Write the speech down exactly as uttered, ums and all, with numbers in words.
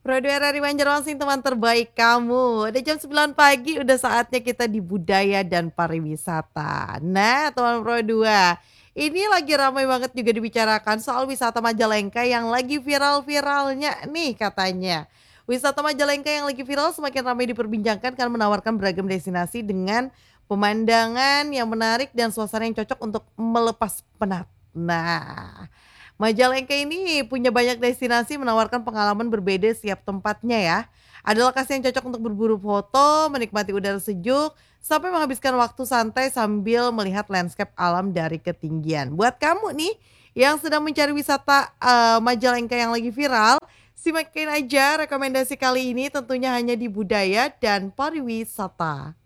Pro dua R R I Banjarmasin teman terbaik kamu. Udah jam sembilan pagi, udah saatnya kita di budaya dan pariwisata. Nah, teman Pro dua, ini lagi ramai banget juga dibicarakan soal wisata Majalengka yang lagi viral-viralnya nih katanya. Wisata Majalengka yang lagi viral semakin ramai diperbincangkan karena menawarkan beragam destinasi dengan pemandangan yang menarik dan suasana yang cocok untuk melepas penat. Nah, Majalengka ini punya banyak destinasi menawarkan pengalaman berbeda setiap tempatnya ya. Ada lokasi yang cocok untuk berburu foto, menikmati udara sejuk, sampai menghabiskan waktu santai sambil melihat landscape alam dari ketinggian. Buat kamu nih yang sedang mencari wisata eh, Majalengka yang lagi viral, simakin aja rekomendasi kali ini tentunya hanya di budaya dan pariwisata.